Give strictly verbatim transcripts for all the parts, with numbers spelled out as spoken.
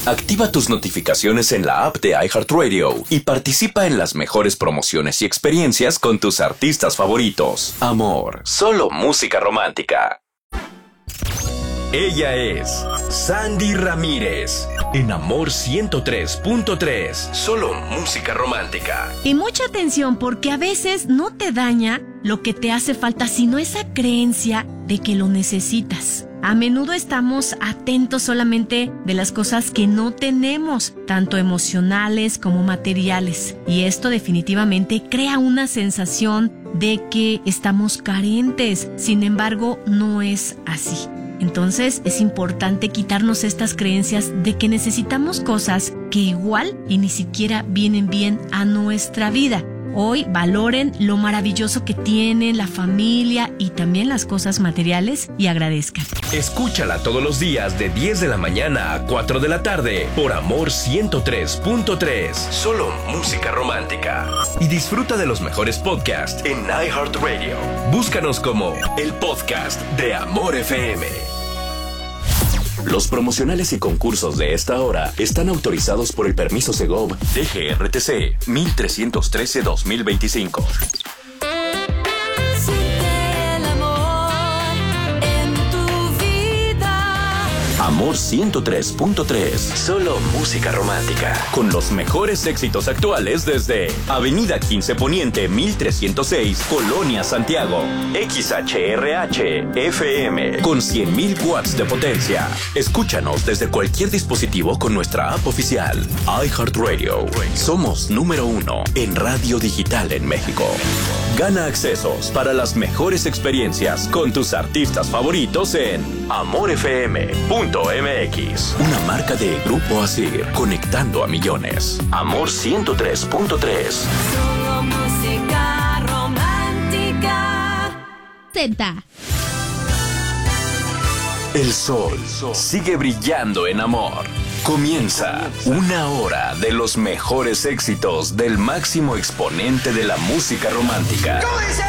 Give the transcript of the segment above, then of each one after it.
Activa tus notificaciones en la app de iHeartRadio y participa en las mejores promociones y experiencias con tus artistas favoritos. Amor, solo música romántica. Ella es Sandy Ramírez, en Amor ciento tres punto tres, solo música romántica. Y mucha atención, porque a veces no te daña lo que te hace falta, sino esa creencia de que lo necesitas. A menudo estamos atentos solamente de las cosas que no tenemos, tanto emocionales como materiales. Y esto definitivamente crea una sensación de que estamos carentes. Sin embargo, no es así. Entonces es importante quitarnos estas creencias de que necesitamos cosas que igual y ni siquiera vienen bien a nuestra vida. Hoy valoren lo maravilloso que tienen, la familia y también las cosas materiales, y agradezcan. Escúchala todos los días de diez de la mañana a cuatro de la tarde por Amor ciento tres punto tres. Solo música romántica. Y disfruta de los mejores podcasts en iHeartRadio. Búscanos como el podcast de Amor F M. Los promocionales y concursos de esta hora están autorizados por el permiso Segov D G R T C mil trescientos trece guión dos mil veinticinco. Amor ciento tres punto tres. Solo música romántica. Con los mejores éxitos actuales desde Avenida quince Poniente mil trescientos seis, Colonia Santiago. X H R H F M con cien mil watts de potencia. Escúchanos desde cualquier dispositivo con nuestra app oficial. iHeartRadio. Somos número uno en radio digital en México. Gana accesos para las mejores experiencias con tus artistas favoritos en amor f m punto m x. Una marca de Grupo Asir, conectando a millones. Amor ciento tres punto tres. Solo música romántica. Tenta. El sol sigue brillando en amor. Comienza una hora de los mejores éxitos del máximo exponente de la música romántica. ¿Cómo dice?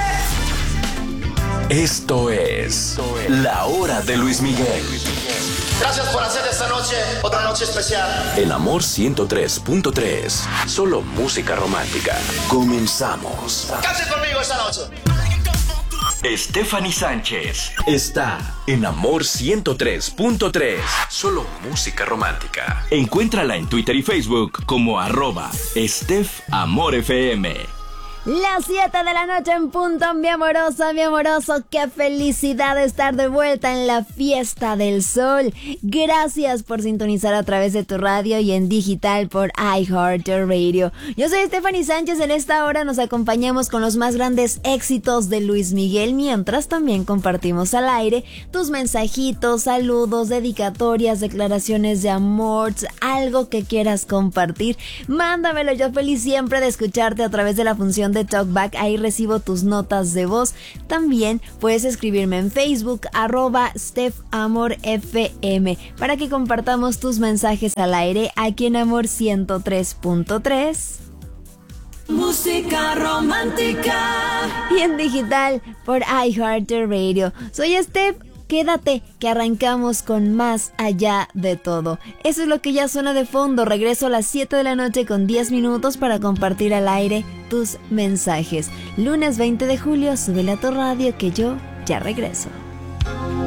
Esto es La Hora de Luis Miguel. Gracias por hacer de esta noche otra noche especial. En Amor ciento tres punto tres. Solo música romántica. Comenzamos. Canten conmigo esta noche. Stephanie Sánchez está en Amor ciento tres punto tres. Solo música romántica. Encuéntrala en Twitter y Facebook como arroba Steph Amor F M. Las siete de la noche en punto, mi amorosa, mi amoroso. Qué felicidad de estar de vuelta en la fiesta del sol. Gracias por sintonizar a través de tu radio y en digital por iHeartRadio. Yo soy Stephanie Sánchez. En esta hora nos acompañamos con los más grandes éxitos de Luis Miguel, mientras también compartimos al aire tus mensajitos, saludos, dedicatorias, declaraciones de amor, algo que quieras compartir. Mándamelo, yo feliz siempre de escucharte a través de la función de Talkback. Ahí recibo tus notas de voz. También puedes escribirme en Facebook, arroba Steph Amor F M, para que compartamos tus mensajes al aire aquí en Amor ciento tres punto tres. Música romántica. Y en digital por iHeartRadio. Soy Steph. Quédate, que arrancamos con Más Allá de Todo. Eso es lo que ya suena de fondo. Regreso a las siete de la noche con diez minutos para compartir al aire tus mensajes. Lunes veinte de julio, súbele a tu radio que yo ya regreso.